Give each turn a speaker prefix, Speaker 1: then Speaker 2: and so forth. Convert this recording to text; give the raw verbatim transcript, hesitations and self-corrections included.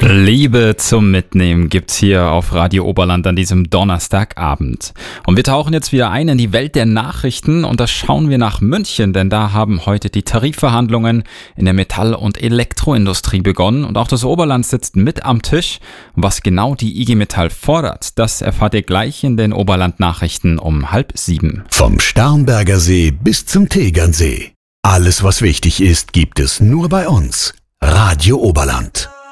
Speaker 1: Liebe zum Mitnehmen gibt's hier auf Radio Oberland an diesem Donnerstagabend. Und wir tauchen jetzt wieder ein in die Welt der Nachrichten und da schauen wir nach München, denn da haben heute die Tarifverhandlungen in der Metall- und Elektroindustrie begonnen und auch das Oberland sitzt mit am Tisch. Was genau die I G Metall fordert, das erfahrt ihr gleich in den Oberland-Nachrichten um halb sieben.
Speaker 2: Vom Starnberger See bis zum Tegernsee. Alles, was wichtig ist, gibt es nur bei uns. Radio Oberland.